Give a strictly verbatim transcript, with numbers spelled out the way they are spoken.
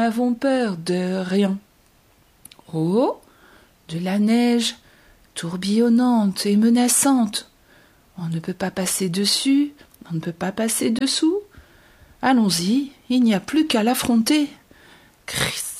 n'avons peur de rien. Oh, de la neige tourbillonnante et menaçante. On ne peut pas passer dessus, on ne peut pas passer dessous. Allons-y, il n'y a plus qu'à l'affronter. Criss.